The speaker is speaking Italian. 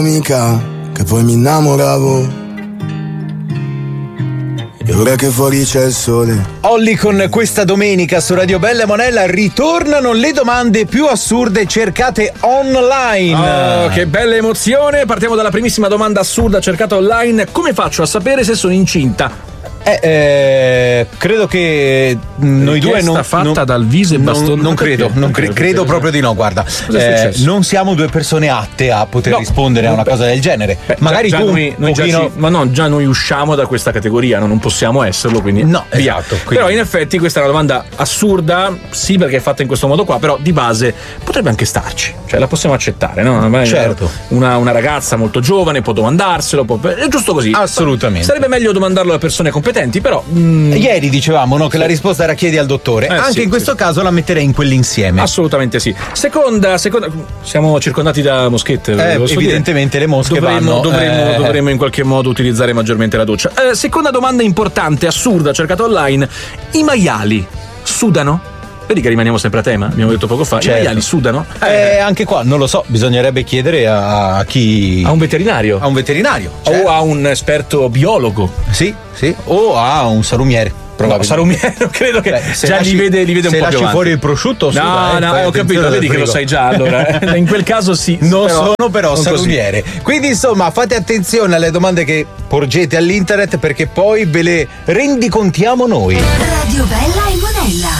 Mica che poi mi innamoravo. E ora che fuori c'è il sole. Olli, con questa domenica su Radio Bella e Monella ritornano le domande più assurde cercate online. Oh, che bella emozione! Partiamo dalla primissima domanda assurda cercata online. Come faccio a sapere se sono incinta? Credo che noi due non fatta dal viso e bastone. Non credo proprio di no, guarda. Non siamo due persone atte a poter rispondere a una cosa del genere. Magari già tu già noi usciamo da questa categoria, non possiamo esserlo, quindi no, via. esatto. Però in effetti questa è una domanda assurda, sì, perché è fatta in questo modo qua, però di base potrebbe anche starci, cioè la possiamo accettare, no? Certo. Una ragazza molto giovane può domandarselo, è giusto così. Assolutamente. Sarebbe meglio domandarlo a persone competenti, però ieri dicevamo, no, che la risposta era chiedi al dottore. Anche in questo caso la metterei in quell'insieme. Assolutamente sì. Seconda, siamo circondati da moschette. Evidentemente le mosche dovremmo in qualche modo utilizzare maggiormente la doccia. Seconda domanda importante, assurda, cercata online. I maiali sudano? Vedi che rimaniamo sempre a tema, abbiamo detto poco fa. Certo. I maiali sudano? Anche qua non lo so, bisognerebbe chiedere a chi. A un veterinario. A un veterinario. O a un esperto biologo. Sì. O a un salumiere. No, salumiere, credo che già li vede un po' più avanti. Se lasci fuori il prosciutto, ho capito, vedi che lo sai già allora. In quel caso sì. Non sono però salumiere. Quindi insomma fate attenzione alle domande che porgete all'internet, perché poi ve le rendicontiamo noi. Radio Bella e Monella.